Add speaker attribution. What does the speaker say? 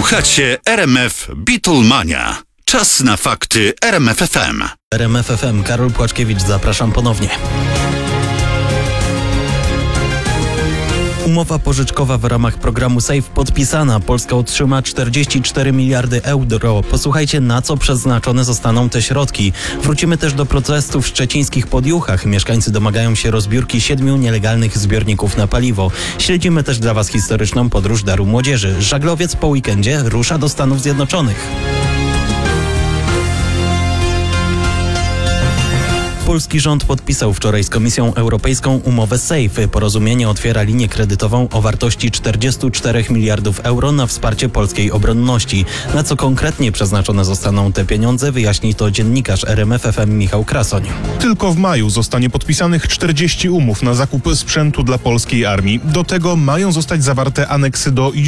Speaker 1: Słuchacie RMF Beatlemania. Czas na fakty RMF FM.
Speaker 2: RMF FM, Karol Płaczkiewicz, zapraszam ponownie. Umowa pożyczkowa w ramach programu SAFE podpisana. Polska otrzyma 44 miliardy euro. Posłuchajcie, na co przeznaczone zostaną te środki. Wrócimy też do protestów w szczecińskich Podjuchach. Mieszkańcy domagają się rozbiórki 7 nielegalnych zbiorników na paliwo. Śledzimy też dla Was historyczną podróż Daru Młodzieży. Żaglowiec po weekendzie rusza do Stanów Zjednoczonych. Polski rząd podpisał wczoraj z Komisją Europejską umowę SAFE. Porozumienie otwiera linię kredytową o wartości 44 miliardów euro na wsparcie polskiej obronności. Na co konkretnie przeznaczone zostaną te pieniądze, wyjaśni to dziennikarz RMF FM Michał Krasoń.
Speaker 3: Tylko w maju zostanie podpisanych 40 umów na zakup sprzętu dla polskiej armii. Do tego mają zostać zawarte aneksy do